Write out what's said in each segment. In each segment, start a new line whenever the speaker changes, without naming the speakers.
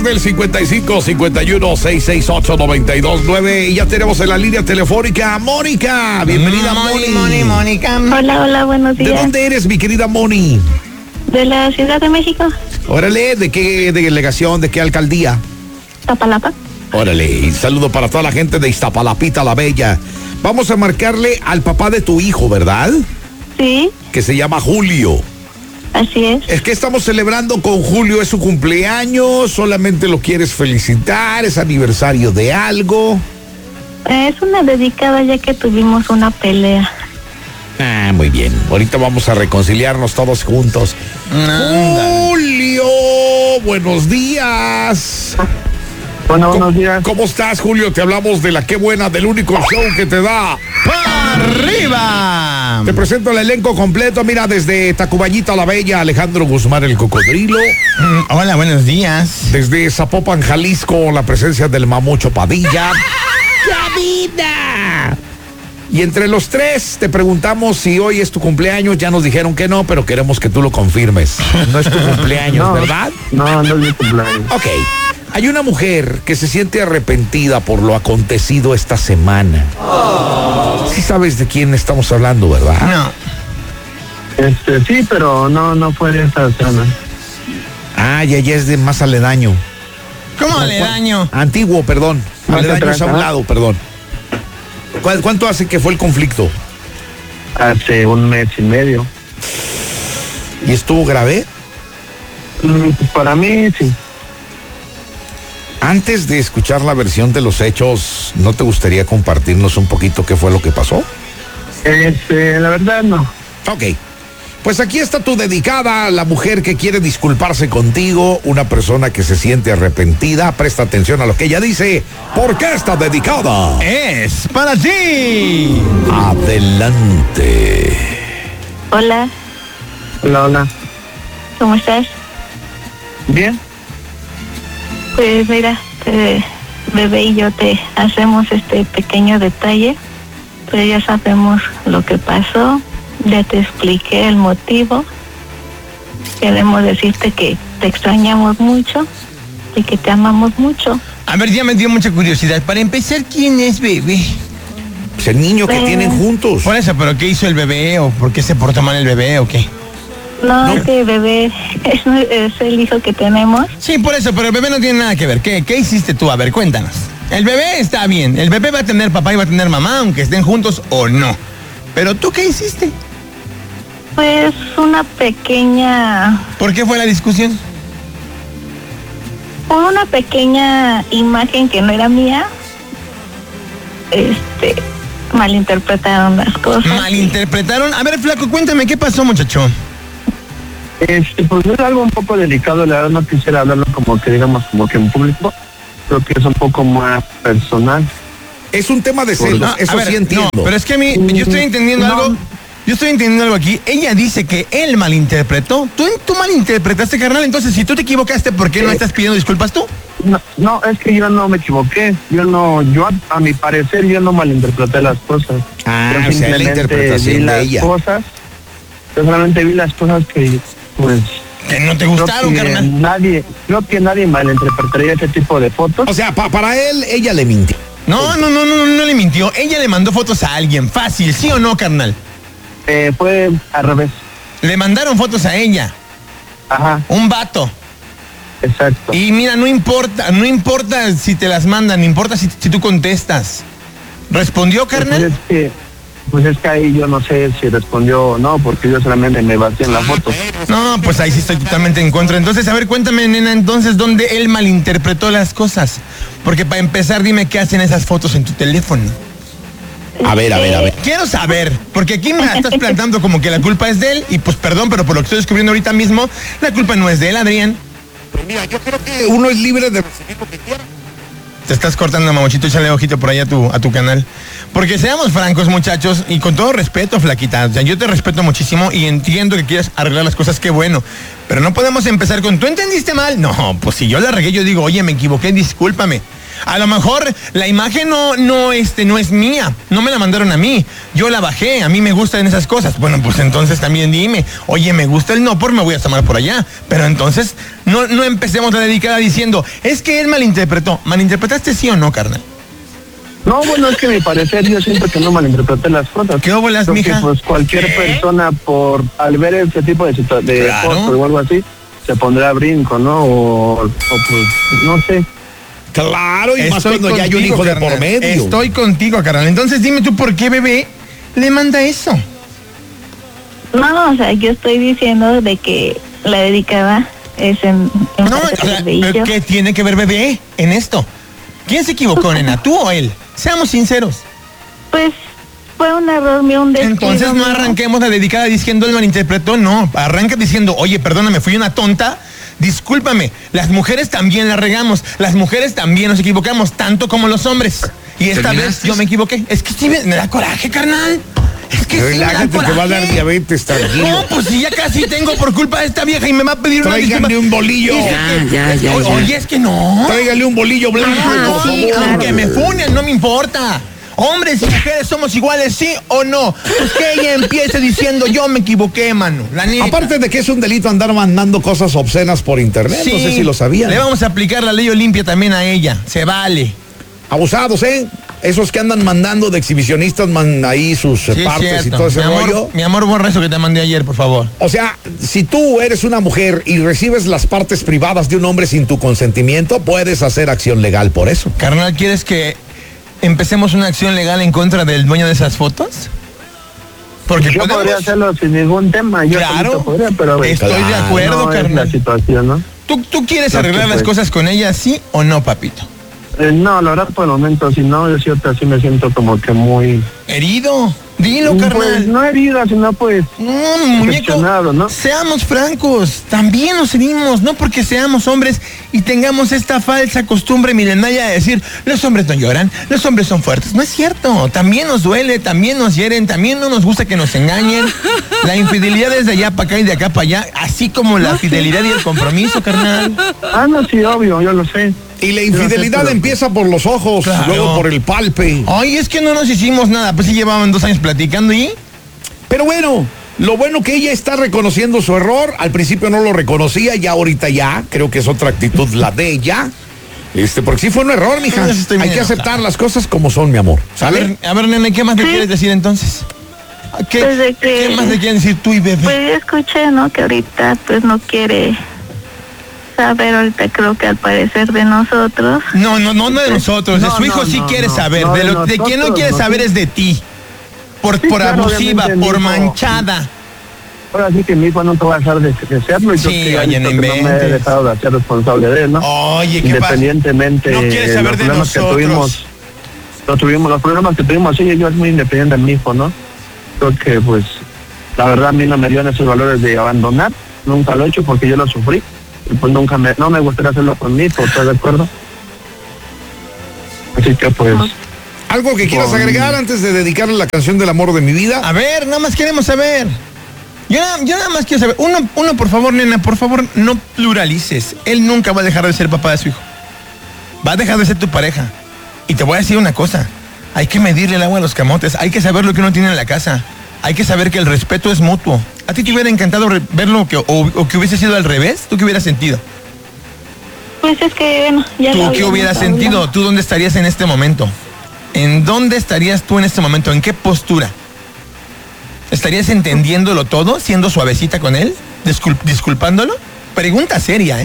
Del 55-51-668-92-9 y ya tenemos en la línea telefónica a Mónica. Bienvenida,
Mónica.
Hola, buenos días.
¿De dónde eres, mi querida Moni?
De la Ciudad de México.
Órale, ¿de qué delegación, de qué alcaldía?
Iztapalapa.
Órale, y saludo para toda la gente de Iztapalapita la Bella. Vamos a marcarle al papá de tu hijo, ¿verdad?
Sí,
Que se llama Julio.
así es.
Es que estamos celebrando con Julio, es su cumpleaños, solamente lo quieres felicitar, es aniversario de algo.
Es una dedicada ya que tuvimos una pelea.
Ah, muy bien. Ahorita vamos a reconciliarnos todos juntos. Julio, buenos días.
Bueno, buenos días.
¿Cómo estás, Julio? Te hablamos de la Qué Buena, del único show que te da
¡Arriba!
Te presento el elenco completo. Mira, desde Tacubaya la Bella, Alejandro Guzmán el Cocodrilo.
Hola, buenos días.
Desde Zapopan, Jalisco, la presencia del Mamucho Padilla. ¡Cabina! Y entre los tres te preguntamos si hoy es tu cumpleaños. Ya nos dijeron que no, pero queremos que tú lo confirmes. No es tu cumpleaños,
No.
¿verdad?
No es mi cumpleaños.
Ok. Hay una mujer que se siente arrepentida por lo acontecido esta semana. Sí sabes de quién estamos hablando, ¿verdad?
No. Sí, pero no fue de esta semana.
Ah, ya es de más aledaño.
¿Cómo aledaño?
Antiguo, perdón.
Más
Aledaño es a un
atrás,
lado, perdón. ¿Cuánto hace que fue el conflicto?
Hace un mes y medio.
¿Y estuvo grave?
Para mí, sí.
Antes de escuchar la versión de los hechos, ¿no te gustaría compartirnos un poquito qué fue lo que pasó?
La verdad, no.
Ok. Pues aquí está tu dedicada, la mujer que quiere disculparse contigo, una persona que se siente arrepentida. Presta atención a lo que ella dice. ¿Por qué está dedicada?
Es para ti.
Adelante.
Hola,
Hola.
¿cómo estás?
¿Bien?
Pues mira, bebé y yo te hacemos este pequeño detalle. Pues ya sabemos lo que pasó. Ya te expliqué el motivo. Queremos decirte que te extrañamos mucho y que te amamos mucho.
A ver, ya me dio mucha curiosidad. Para empezar, ¿quién es bebé?
Pues el niño que tienen juntos.
Por eso, ¿pero qué hizo el bebé? ¿O por qué se portó mal el bebé o qué?
No, es que bebé es el hijo que tenemos.
Sí, por eso, pero el bebé no tiene nada que ver. ¿Qué hiciste tú? A ver, cuéntanos. El bebé está bien. El bebé va a tener papá y va a tener mamá, aunque estén juntos o no. Pero ¿tú qué hiciste?
Pues una pequeña...
¿Por qué fue la discusión?
Por una pequeña imagen que no era mía, malinterpretaron las cosas.
¿Malinterpretaron? A ver, flaco, cuéntame, ¿qué pasó, muchacho?
Pues es algo un poco delicado, la verdad no quisiera hablarlo como que digamos como que en público, creo que es un poco más personal.
Es un tema de celos,
No,
eso
a ver,
sí entiendo.
No, pero es que a mí, yo estoy entendiendo algo. Yo estoy entendiendo algo aquí. Ella dice que él malinterpretó. Tú malinterpretaste, carnal. Entonces, si tú te equivocaste, ¿por qué no estás pidiendo disculpas tú?
No, es que yo no me equivoqué, yo a mi parecer yo no malinterpreté las cosas.
Ah,
Yo
o sea, la interpretación
vi
de
las
ella.
cosas, yo solamente vi las cosas que pues
Que no te gustaron, carnal.
creo que nadie malinterpretaría ese tipo de fotos.
O sea, para él, ella le mintió.
No le mintió. Ella le mandó fotos a alguien. Fácil, ¿sí o no, carnal?
Fue al revés.
Le mandaron fotos a ella.
Ajá,
Un vato.
exacto.
Y mira, no importa si te las mandan, no importa si tú contestas. ¿Respondió, carnal?
Pues es que ahí yo no sé si respondió o no, porque yo solamente me basé en la foto.
No, pues ahí sí estoy totalmente en contra. Entonces, a ver, cuéntame, nena, entonces, ¿dónde él malinterpretó las cosas? Porque para empezar, dime qué hacen esas fotos en tu teléfono.
A ver.
Quiero saber, porque aquí me estás plantando como que la culpa es de él, y pues perdón, pero por lo que estoy descubriendo ahorita mismo, la culpa no es de él, Adrián.
Pues mira, yo creo que uno es libre de recibir lo que quiera.
Te estás cortando, mamochito, échale ojito por ahí a tu canal. Porque seamos francos, muchachos, y con todo respeto, flaquita, o sea, yo te respeto muchísimo y entiendo que quieras arreglar las cosas, qué bueno. Pero no podemos empezar con, ¿tú entendiste mal? No, pues si yo la regué, yo digo, oye, me equivoqué, discúlpame. A lo mejor la imagen no es mía, no me la mandaron a mí, yo la bajé, a mí me gustan esas cosas. Bueno, pues entonces también dime, oye, me gusta el no, por me voy a tomar por allá. Pero entonces no empecemos la dedicada diciendo, es que él malinterpretó. ¿Malinterpretaste sí o no, carnal?
No, bueno, es que a mi parecer yo siento que no malinterpreté las cosas.
¿Qué óbolas,
Creo
mija?
que, pues cualquier persona al ver ese tipo de
Claro.
fotos o algo así, se pondrá a brinco, ¿no? O pues, no sé.
Claro, y más
Estoy
cuando ya hay un hijo de
carnal.
por medio.
Estoy contigo, carnal. Entonces dime tú, ¿por qué bebé le manda eso?
No, o sea, yo estoy diciendo de que la dedicada es en
No, o sea,
Bebé.
¿qué tiene que ver bebé en esto? ¿Quién se equivocó, nena? ¿Tú o él? Seamos sinceros.
Pues fue un error mío, un descuido.
Entonces no
mío.
arranquemos la dedicada diciendo él malinterpretó, no. Arranca diciendo, oye, perdóname, fui una tonta. Discúlpame, las mujeres también la regamos, las mujeres también nos equivocamos, tanto como los hombres. Y esta vez yo me equivoqué. Es que sí me da coraje, carnal. Es que sí me da
Relájate, te
coraje.
va a dar diabetes, tranquilo.
No, pues si ya casi tengo por culpa de esta vieja y me va a pedir una disculpa.
Tráiganle un bolillo.
Dice que-
Ya.
Oye, es que no.
Tráigale un bolillo blanco,
Ah,
por
sí,
favor.
claro.
Que me funen, no me importa. Hombres y mujeres somos iguales, ¿sí o no? Pues que ella empiece diciendo, yo me equivoqué, mano. La neta.
Aparte de que es un delito andar mandando cosas obscenas por internet, no sé si lo sabían.
Le vamos a aplicar la ley Olimpia también a ella. Se vale.
Abusados, ¿eh? Esos que andan mandando de exhibicionistas, ahí sus
Sí, es
partes y
cierto.
todo ese
mi
rollo.
amor, mi amor, borra eso que te mandé ayer, por favor.
O sea, si tú eres una mujer y recibes las partes privadas de un hombre sin tu consentimiento, puedes hacer acción legal por eso.
Carnal, ¿quieres que empecemos una acción legal en contra del dueño de esas fotos? Porque
Yo podría
podemos.
hacerlo sin ningún tema. Yo
Claro.
solito podría, pero
Estoy de acuerdo,
no es la
carnal.
situación, ¿no?
¿Tú quieres
No,
arreglar
que
las
pues.
cosas con ella, sí o no, papito?
No, la verdad por el momento, si no, yo sí me siento como que muy...
Herido. Dilo,
Pues
carnal.
no herida, sino pues...
No, muñeco,
Decepcionado, ¿no?
seamos francos, también nos herimos, no porque seamos hombres y tengamos esta falsa costumbre milenaria de decir, los hombres no lloran, los hombres son fuertes. No es cierto, también nos duele, también nos hieren, también no nos gusta que nos engañen. La infidelidad es de allá para acá y de acá para allá, así como la fidelidad y el compromiso, carnal.
Ah, no, sí, obvio, yo lo sé.
Y la infidelidad
pero-
empieza por los ojos,
Claro.
luego por el palpe.
Ay, es que no nos hicimos nada, pues sí llevaban 2 años platicando y...
Pero bueno, lo bueno que ella está reconociendo su error. Al principio no lo reconocía, ya ahorita ya. Creo que es otra actitud la de ella. Porque sí fue un error, mija.
Yo sí estoy
Hay
bien
que aceptar
enojado.
las cosas como son, mi amor. ¿Sale?
A ver, nene, ¿qué más le quieres decir entonces?
Pues de que-
¿Qué más le quieren decir tú y bebé?
Pues yo escuché, ¿no? Que ahorita pues no quiere saber, ahorita creo que al parecer de nosotros.
No de nosotros, de
No,
su hijo
no,
sí
no,
quiere
no,
saber,
no,
de
de
quien no
nosotros,
quiere
no,
saber
sí.
es de ti, por
claro,
abusiva,
obviamente,
por
mi hijo.
manchada.
Ahora sí que mi hijo no te va a dejar de serlo y yo
Sí,
que ya
oye,
he visto
no
que no me he
inventes.
dejado de hacer responsable de él, ¿no?
Oye, ¿qué pasa?
Independientemente
No quieres saber
los
de
problemas que
nosotros.
los problemas que tuvimos, sí, yo es muy independiente de mi hijo, ¿no? Creo que pues la verdad a mí no me dio en esos valores de abandonar, nunca lo he hecho porque yo lo sufrí y pues no me gustaría hacerlo con mi hijo, ¿estás de acuerdo? Así que pues
¿Algo que quieras
Con-
agregar antes de dedicarle la canción del amor de mi vida?
A ver, nada más queremos saber. Yo nada más quiero saber. Uno, por favor, nena, por favor, no pluralices. Él nunca va a dejar de ser papá de su hijo. Va a dejar de ser tu pareja. Y te voy a decir una cosa. Hay que medirle el agua a los camotes. Hay que saber lo que uno tiene en la casa. Hay que saber que el respeto es mutuo. ¿A ti te hubiera encantado verlo o que hubiese sido al revés? ¿Tú qué hubieras sentido?
Pues es que, bueno, ya
¿Tú
lo
qué
habíamos
hubieras
hablado.
sentido? ¿Tú dónde estarías en este momento? ¿En dónde estarías tú en este momento? ¿En qué postura? ¿Estarías entendiéndolo todo? ¿Siendo suavecita con él? ¿Disculpándolo? Pregunta seria, ¿eh?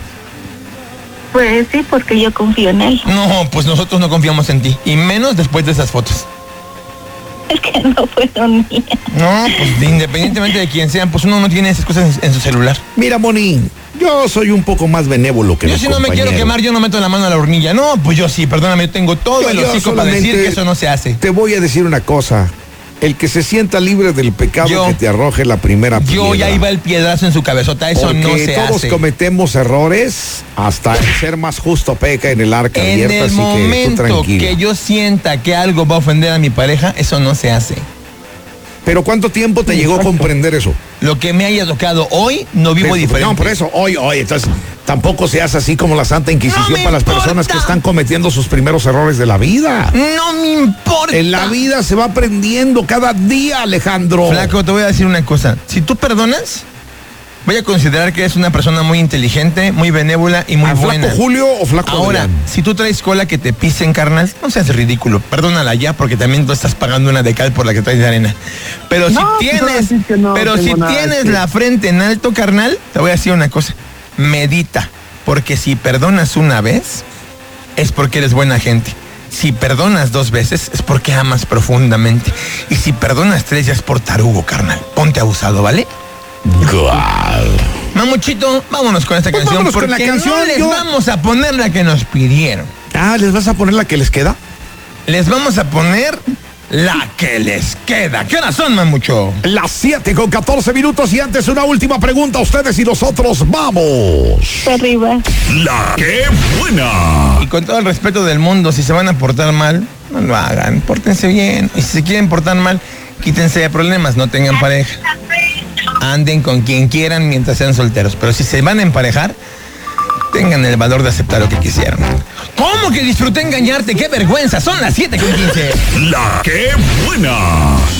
Pues sí, porque yo confío en él.
No, pues nosotros no confiamos en ti. Y menos después de esas fotos.
Es que no fueron mías.
No, pues independientemente de quién sean, pues uno no tiene esas cosas en su celular.
Mira, Moni, yo soy un poco más benévolo que
Yo
los
si no me quiero
compañeros.
quemar, yo no meto la mano a la hornilla. No, pues yo sí, perdóname, yo tengo todo el
Yo
hocico para decir
solamente
que eso no se hace.
Te voy a decir una cosa. El que se sienta libre del pecado
Yo-
que te arroje la primera piedra.
Yo ya iba el piedrazo en su cabezota, eso
Porque
no se
todos
hace.
cometemos errores, hasta el ser más justo peca en el arca
En
abierta,
el
así que tú
momento
tranquila.
que yo sienta que algo va a ofender a mi pareja, eso no se hace.
Pero ¿cuánto tiempo te llegó a comprender eso?
Lo que me haya tocado hoy, no vivo
Pero,
diferente.
No, por eso, hoy, entonces, Tampoco seas así como la Santa Inquisición
No me
para las
importa.
personas que están cometiendo sus primeros errores de la vida.
No me importa.
En la vida se va aprendiendo cada día, Alejandro.
Flaco, te voy a decir una cosa. Si tú perdonas, voy a considerar que eres una persona muy inteligente, muy benévola y muy
¿A
buena.
Flaco Julio o Flaco
Ahora,
Adrián?
si tú traes cola que te pisen, carnal, no seas ridículo. Perdónala ya, porque también tú estás pagando una de cal por la que traes de arena. Pero
No,
si
pues, ahora
tienes,
sí que no
pero
tengo
si
nada
tienes
que-
la frente en alto, carnal, te voy a decir una cosa. Medita, porque si perdonas una vez, es porque eres buena gente. Si perdonas 2 veces, es porque amas profundamente. Y si perdonas 3, ya es por tarugo, carnal. Ponte abusado, ¿vale? Mamuchito, vámonos con esta
Pues
canción.
vámonos con la
porque
canción,
no les
yo-
vamos a poner la que nos pidieron.
Ah, ¿les vas a poner la que les queda?
Les vamos a poner la que les queda. ¿Qué horas son, mamucho?
Las 7:14 y antes una última pregunta a ustedes y nosotros vamos.
Arriba.
La que buena.
Y con todo el respeto del mundo, si se van a portar mal, no lo hagan. Pórtense bien. Y si se quieren portar mal, quítense de problemas, no tengan pareja. Anden con quien quieran mientras sean solteros. Pero si se van a emparejar, tengan el valor de aceptar lo que quisieron. ¿Cómo que disfruté engañarte? ¡Qué vergüenza! Son las 7:15.
La que buena.